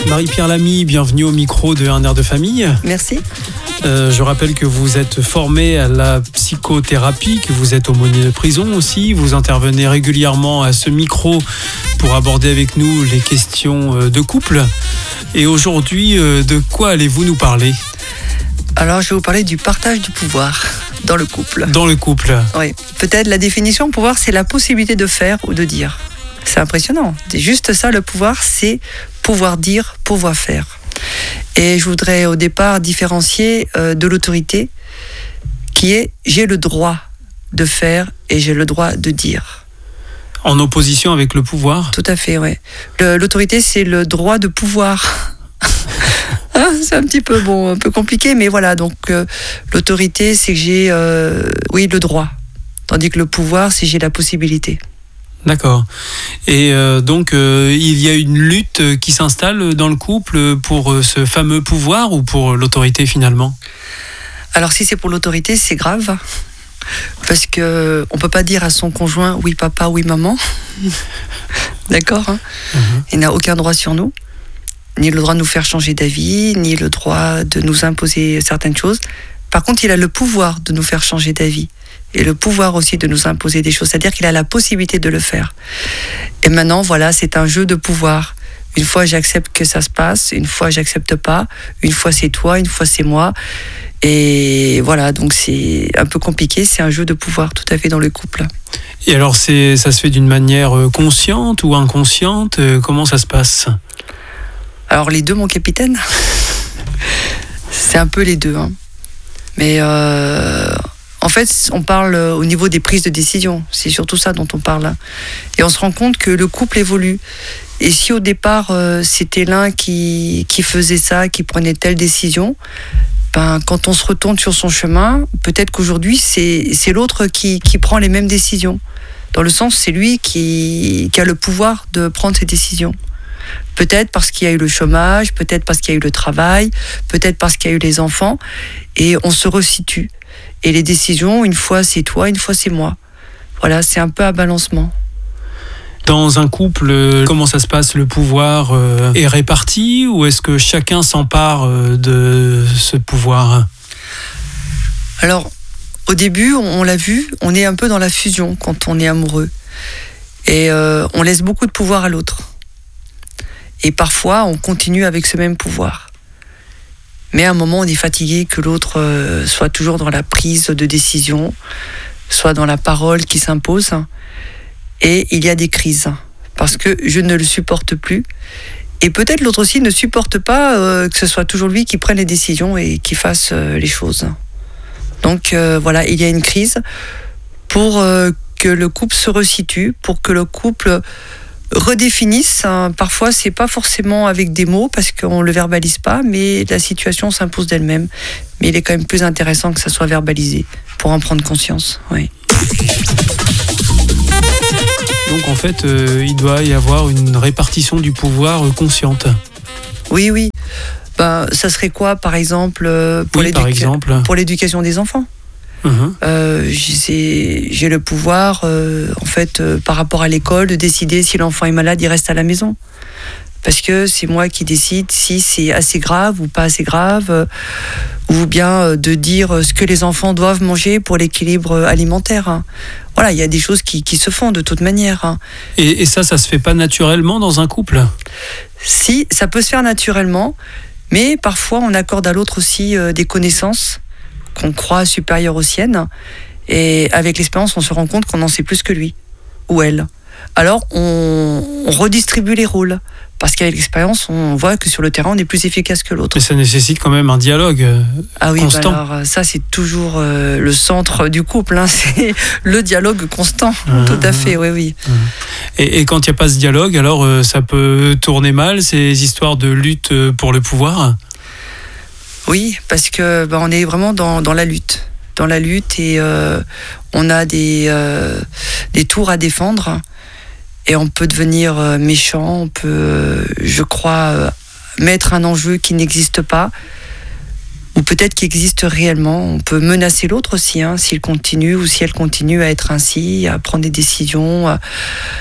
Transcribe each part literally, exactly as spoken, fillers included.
Marie-Pierre Lamy, bienvenue au micro de Un air de famille. Merci. Euh, je rappelle que vous êtes formée à la psychothérapie, que vous êtes aumônier de prison aussi. Vous intervenez régulièrement à ce micro pour aborder avec nous les questions de couple. Et aujourd'hui, de quoi allez-vous nous parler ? Alors, je vais vous parler du partage du pouvoir dans le couple. Dans le couple. Oui. Peut-être la définition, pouvoir, c'est la possibilité de faire ou de dire. C'est impressionnant. C'est juste ça, le pouvoir, c'est pouvoir dire, pouvoir faire. Et je voudrais au départ différencier euh, de l'autorité, qui est j'ai le droit de faire et j'ai le droit de dire. En opposition avec le pouvoir ? Tout à fait, oui. Le, l'autorité, c'est le droit de pouvoir. Hein, c'est un petit peu bon, un peu compliqué, mais voilà. Donc euh, l'autorité, c'est que j'ai, euh, oui, le droit, tandis que le pouvoir, c'est que j'ai la possibilité. D'accord. Et euh, donc, euh, il y a une lutte qui s'installe dans le couple pour euh, ce fameux pouvoir ou pour l'autorité finalement ? Alors, si c'est pour l'autorité, c'est grave. Parce qu'on ne peut pas dire à son conjoint « oui papa, oui maman ». D'accord, hein ? Mm-hmm. Il n'a aucun droit sur nous. Ni le droit de nous faire changer d'avis, ni le droit de nous imposer certaines choses. Par contre, il a le pouvoir de nous faire changer d'avis. Et le pouvoir aussi de nous imposer des choses, c'est-à-dire qu'il a la possibilité de le faire. Et maintenant, voilà, c'est un jeu de pouvoir. Une fois, j'accepte que ça se passe, une fois, j'accepte pas, une fois, c'est toi, une fois, c'est moi. Et voilà, donc c'est un peu compliqué, c'est un jeu de pouvoir tout à fait dans le couple. Et alors, c'est, ça se fait d'une manière consciente ou inconsciente ? Comment ça se passe ? Alors, les deux, mon capitaine. C'est un peu les deux, hein. Mais... Euh... En fait, on parle au niveau des prises de décision. C'est surtout ça dont on parle. Et on se rend compte que le couple évolue. Et si au départ, euh, c'était l'un qui, qui faisait ça, qui prenait telle décision, ben, quand on se retourne sur son chemin, peut-être qu'aujourd'hui, c'est, c'est l'autre qui, qui prend les mêmes décisions. Dans le sens, c'est lui qui, qui a le pouvoir de prendre ses décisions. Peut-être parce qu'il y a eu le chômage, peut-être parce qu'il y a eu le travail, peut-être parce qu'il y a eu les enfants. Et on se resitue. Et les décisions, une fois c'est toi, une fois c'est moi. Voilà, c'est un peu un balancement. Dans un couple, comment ça se passe ? Le pouvoir est réparti ou est-ce que chacun s'empare de ce pouvoir ? Alors, au début, on l'a vu, on est un peu dans la fusion quand on est amoureux. Et euh, on laisse beaucoup de pouvoir à l'autre. Et parfois, on continue avec ce même pouvoir. Mais à un moment, on est fatigué que l'autre euh, soit toujours dans la prise de décision, soit dans la parole qui s'impose. Et il y a des crises, parce que je ne le supporte plus. Et peut-être l'autre aussi ne supporte pas euh, que ce soit toujours lui qui prenne les décisions et qui fasse euh, les choses. Donc euh, voilà, il y a une crise pour euh, que le couple se resitue, pour que le couple redéfinissent. Hein. Parfois, c'est pas forcément avec des mots parce qu'on le verbalise pas, mais la situation s'impose d'elle-même. Mais il est quand même plus intéressant que ça soit verbalisé pour en prendre conscience. Oui. Donc en fait, euh, il doit y avoir une répartition du pouvoir euh, consciente. Oui, oui. Ben, ça serait quoi, par exemple, euh, pour, oui, par exemple pour l'éducation des enfants ? Mmh. Euh, j'ai, j'ai le pouvoir, euh, en fait, euh, par rapport à l'école, de décider si l'enfant est malade, il reste à la maison. Parce que c'est moi qui décide si c'est assez grave ou pas assez grave, euh, ou bien euh, de dire ce que les enfants doivent manger pour l'équilibre alimentaire. Hein. Voilà, il y a des choses qui, qui se font de toute manière. Hein. Et, et ça, ça se fait pas naturellement dans un couple ? Si, ça peut se faire naturellement, mais parfois on accorde à l'autre aussi euh, des connaissances qu'on croit supérieure aux siennes, et avec l'expérience, on se rend compte qu'on en sait plus que lui ou elle. Alors, on, on redistribue les rôles, parce qu'avec l'expérience, on voit que sur le terrain, on est plus efficace que l'autre. Mais ça nécessite quand même un dialogue euh, ah oui, constant. Bah alors, ça, c'est toujours euh, le centre du couple, hein, c'est le dialogue constant, mmh, tout à fait, oui, oui. Mmh. Et, et quand il n'y a pas ce dialogue, alors euh, ça peut tourner mal, ces histoires de lutte pour le pouvoir ? Oui, parce que bah, on est vraiment dans, dans la lutte, dans la lutte et euh, on a des, euh, des tours à défendre et on peut devenir euh, méchant, on peut, euh, je crois, euh, mettre un enjeu qui n'existe pas ou peut-être qui existe réellement. On peut menacer l'autre aussi, hein, s'il continue ou si elle continue à être ainsi, à prendre des décisions. À...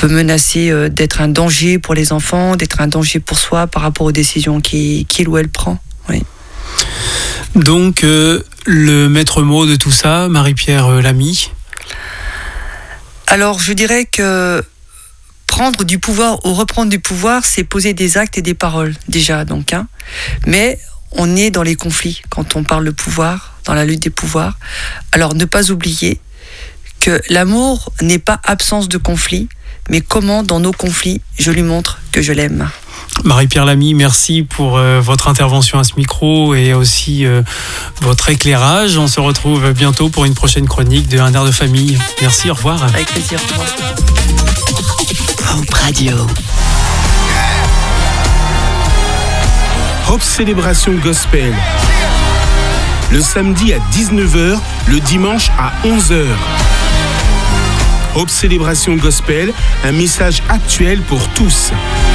peut menacer euh, d'être un danger pour les enfants, d'être un danger pour soi par rapport aux décisions qu'il, qu'il ou elle prend. Oui. Donc, euh, le maître mot de tout ça, Marie-Pierre euh, Lamy. Alors, je dirais que prendre du pouvoir ou reprendre du pouvoir, c'est poser des actes et des paroles, déjà, donc. Hein. Mais on est dans les conflits quand on parle de pouvoir, dans la lutte des pouvoirs. Alors, ne pas oublier que l'amour n'est pas absence de conflit, mais comment, dans nos conflits, je lui montre que je l'aime. Marie-Pierre Lamy, merci pour euh, votre intervention à ce micro et aussi euh, votre éclairage. On se retrouve bientôt pour une prochaine chronique de Un air de famille. Merci, au revoir. Avec plaisir, au revoir. Hope Radio. Hope Célébration Gospel. Le samedi à dix-neuf heures, le dimanche à onze heures. Hope Célébration Gospel, un message actuel pour tous.